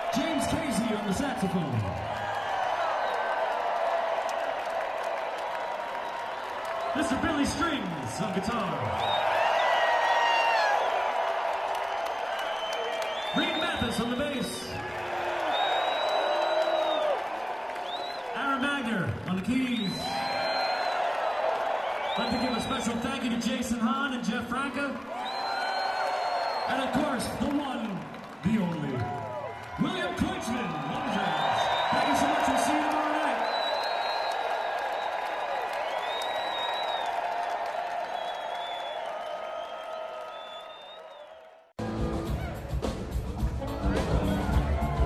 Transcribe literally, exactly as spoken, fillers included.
James Casey on the saxophone. Mister Billy Strings on guitar. Reed Mathis on the bass. Aaron Magner on the keys. I'd like to give a special thank you to Jason Hahn and Jeff Franca. And of course, the one, the only, William Clinton.